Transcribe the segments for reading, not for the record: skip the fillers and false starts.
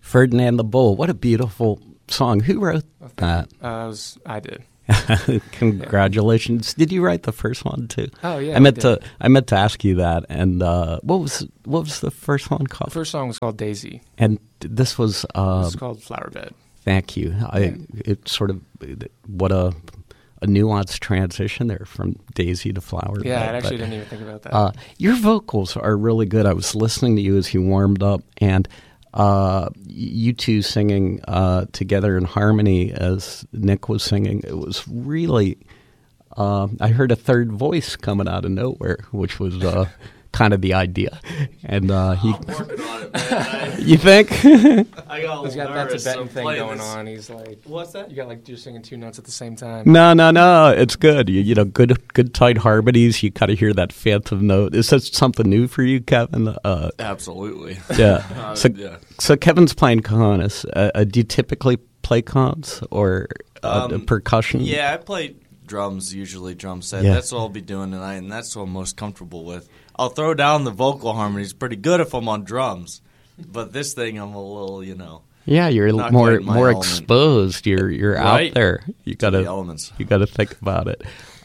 Ferdinand the Bull. What a beautiful song. Who wrote that? I did. Congratulations. Did you write the first one too? Oh yeah. I meant to ask you that. And what was the first one called? The first song was called Daisy. And this was It's called Flower Bed. Thank you. It's sort of what a nuanced transition there from Daisy to Flower Yeah, Bed. I actually didn't even think about that. Your vocals are really good. I was listening to you as you warmed up, and you two singing together in harmony as Nick was singing. It was really, I heard a third voice coming out of nowhere, which was kind of the idea. And I'm working on it, man. you think? I got He's got that Tibetan thing going this. on. He's like, What's that? you got like you're singing two notes at the same time. No. It's good. You know, good tight harmonies. You kind of hear that phantom note. Is that something new for you, Kevin? Absolutely. Yeah. So Kevin's playing cajones. Do you typically play cajones or percussion? Yeah, I play drums usually, drum set. Yeah. That's what I'll be doing tonight, and that's what I'm most comfortable with. I'll throw down the vocal harmonies pretty good if I'm on drums, but this thing I'm a little, Yeah, you're Not more quite my element. exposed. You're Right. out there. You the gotta elements. think about it.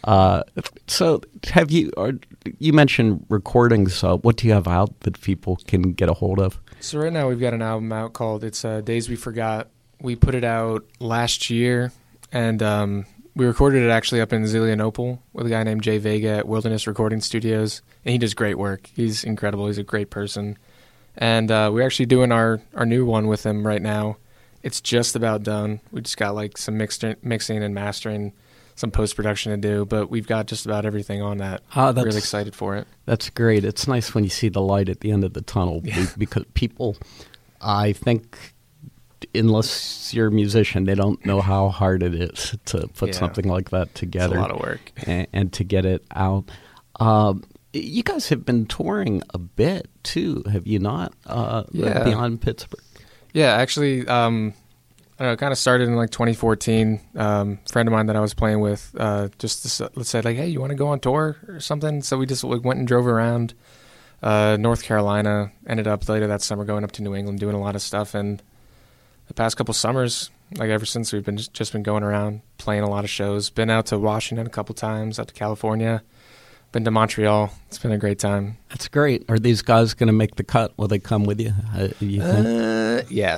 So have you? You mentioned recordings. What do you have out that people can get a hold of? So right now we've got an album out called Days We Forgot. We put it out last year, and we recorded it actually up in Zelienople with a guy named Jay Vega at Wilderness Recording Studios, and he does great work. He's incredible. He's a great person. And we're actually doing our new one with him right now. It's just about done. We just got like some mixing and mastering, some post-production to do, but we've got just about everything on that. Really excited for it. That's great. It's nice when you see the light at the end of the tunnel because people, I think, unless you're a musician, they don't know how hard it is to put something like that together. It's a lot of work. And to get it out. You guys have been touring a bit, too, have you not? Beyond Pittsburgh. Yeah, actually, I don't know, it kind of started in like 2014. A friend of mine that I was playing with just said, like, hey, you want to go on tour or something? So we just went and drove around North Carolina, ended up later that summer going up to New England, doing a lot of stuff. And the past couple summers, like ever since, we've been just been going around, playing a lot of shows. Been out to Washington a couple times, out to California. Been to Montreal. It's been a great time. That's great. Are these guys going to make the cut? Will they come with you? You think? Yeah.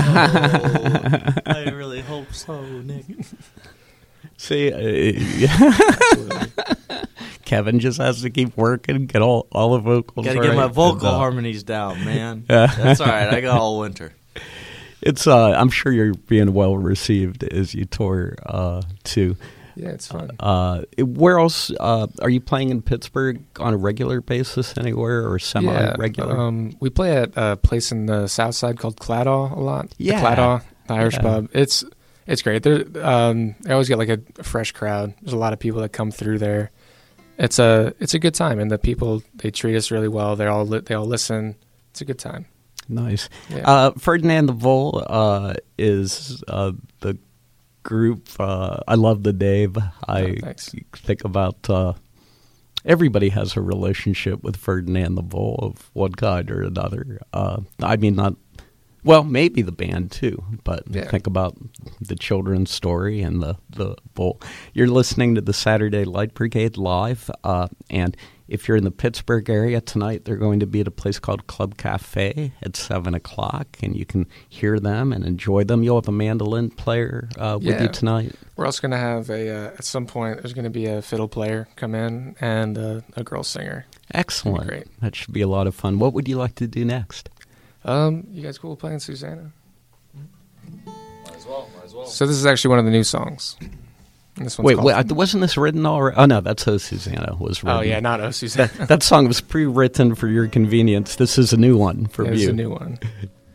I really hope so, Nick. See, Kevin just has to keep working, get all the vocals. Gotta get my vocal harmonies down, man. That's all right. I got all winter. It's. I'm sure you're being well received as you tour too. Yeah, it's fun. Where else are you playing in Pittsburgh on a regular basis anywhere or semi-regular? We play at a place in the South Side called Claddagh a lot. Yeah, the Claddagh, the Irish pub. It's great. I always get like a fresh crowd. There's a lot of people that come through there. It's a good time, and the people, they treat us really well. They all listen. It's a good time. Nice. Yeah. Ferdinand the Bull is the group. I love the Dave. I think about everybody has a relationship with Ferdinand the Bull of one kind or another. I mean, not well, maybe the band too, but think about the children's story and the Bull. You're listening to the Saturday Light Brigade live, and if you're in the Pittsburgh area tonight, they're going to be at a place called Club Cafe at 7 o'clock, and you can hear them and enjoy them. You'll have a mandolin player with you tonight. We're also going to have at some point, there's going to be a fiddle player come in and a girl singer. Excellent. Great. That should be a lot of fun. What would you like to do next? You guys cool playing Susanna? Might as well. So this is actually one of the new songs. This one's wait, wasn't this written already? Oh, no, that's Oh Susanna was written. Oh, yeah, not Oh Susanna. That song was pre-written for your convenience. This is a new one for you. It's a new one.